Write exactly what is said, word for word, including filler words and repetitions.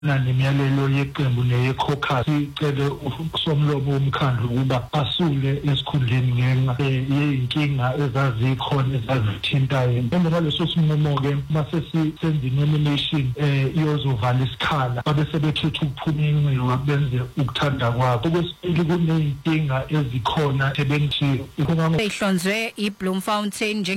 nemiyalelo yeqembu neyeCaucus icele usomlomo womkhandlu ukuba asule esikhundleni ngenxa yeyinkinga ezazikhona ezazithintayo. Emva kwaleso sinqumo-ke mase senza i-nomination iyozovala isikhala babe sebekhetha ukuphuma inxiwa benze ukuthanda kwabo. Okwesibili kuneyinkinga ezikhona ebenthi ihlonzwe iBloemfontein